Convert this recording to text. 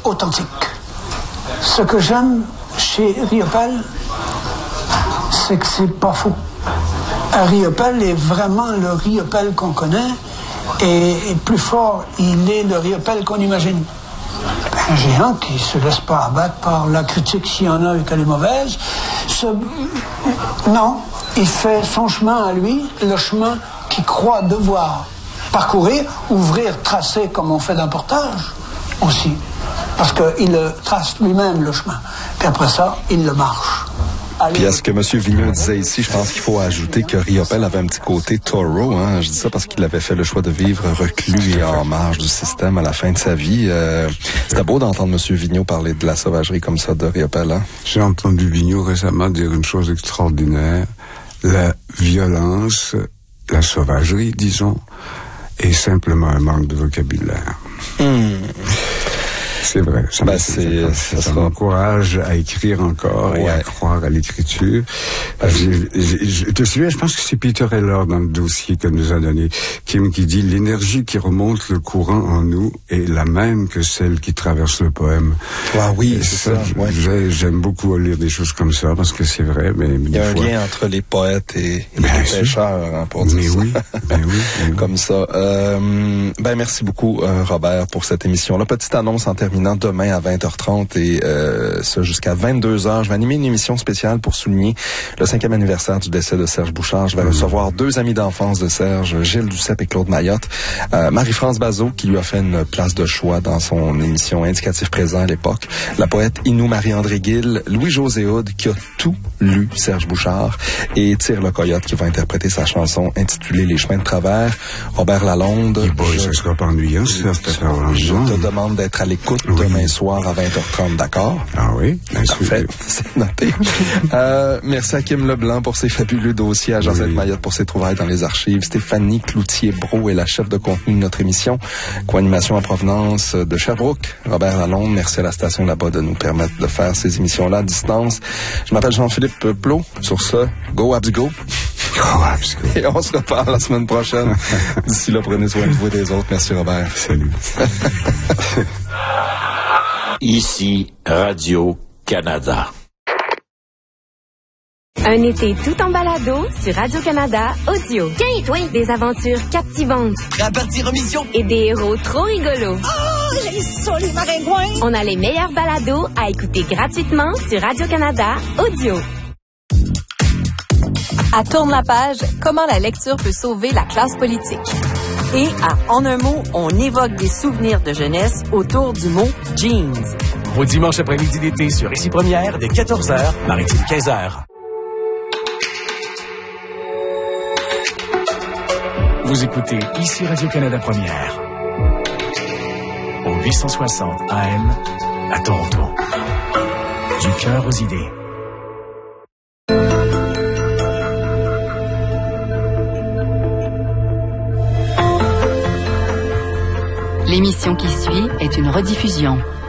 authentique. Ce que j'aime chez Riopelle, c'est que c'est pas faux. Riopelle est vraiment le Riopelle qu'on connaît et plus fort, il est le Riopelle qu'on imagine. Un géant qui se laisse pas abattre par la critique s'il y en a et qu'elle est mauvaise. Non, il fait son chemin à lui, le chemin qu'il croit devoir parcourir, ouvrir, tracer comme on fait d'un portage aussi. Parce qu'il trace lui-même le chemin. Puis après ça, il le marche. Puis à ce que M. Vigneault disait ici, je pense qu'il faut ajouter que Riopelle avait un petit côté taureau. Hein? Je dis ça parce qu'il avait fait le choix de vivre reclus et en marge du système à la fin de sa vie. C'était beau d'entendre M. Vigneault parler de la sauvagerie comme ça de Riopelle. Hein? J'ai entendu Vigneault récemment dire une chose extraordinaire. La violence, la sauvagerie, disons, est simplement un manque de vocabulaire. C'est vrai. Ça m'encourage à écrire encore et à croire à l'écriture. Je te souviens, je pense que c'est Peter Heller dans le dossier que nous a donné Kim qui dit l'énergie qui remonte le courant en nous est la même que celle qui traverse le poème. Ah oui, c'est ça. J'aime beaucoup lire des choses comme ça parce que c'est vrai. Mais il y a un lien entre les poètes et les pêcheurs, hein, pour dire ça. Oui. Comme ça. Merci beaucoup, Robert, pour cette émission-là. Petite annonce en terminant. Demain à 20h30 et ça jusqu'à 22h. Je vais animer une émission spéciale pour souligner le 5e anniversaire du décès de Serge Bouchard. Je vais recevoir 2 amis d'enfance de Serge, Gilles Duceppe et Claude Mayotte. Marie-France Bazot, qui lui a fait une place de choix dans son émission Indicatif présent à l'époque. La poète Inou Marie-André Gill, Louis-José Hood, qui a tout lu Serge Bouchard, et Tire le Coyote, qui va interpréter sa chanson intitulée Les chemins de travers. Robert Lalonde. Ça sera pas ennuyant, je te demande d'être à l'écoute demain soir à 20h30, d'accord? Ah oui, bien sûr. Parfait, c'est noté. Merci à Kim Leblanc pour ses fabuleux dossiers, à Josette Mayotte pour ses trouvailles dans les archives, Stéphanie Cloutier-Brault est la chef de contenu de notre émission, co-animation en provenance de Sherbrooke, Robert Lalonde, merci à la station là-bas de nous permettre de faire ces émissions-là à distance. Je m'appelle Jean-Philippe Plot, sur ce, go Habs go! Et on se reparle la semaine prochaine. D'ici là, prenez soin de vous et des autres. Merci Robert. Salut. Ici, Radio-Canada. Un été tout en balado sur Radio-Canada Audio. Tiens, toi! Des aventures captivantes. À partir en mission. Et des héros trop rigolos. Oh, j'ai ça, les maringouins! On a les meilleurs balados à écouter gratuitement sur Radio-Canada Audio. À Tourne la page, comment la lecture peut sauver la classe politique. Et à En un mot, on évoque des souvenirs de jeunesse autour du mot jeans. Au dimanche après-midi d'été sur Ici Première, dès 14h, Maritime 15h. Vous écoutez Ici Radio-Canada Première. Au 860 AM à Toronto. Du cœur aux idées. L'émission qui suit est une rediffusion.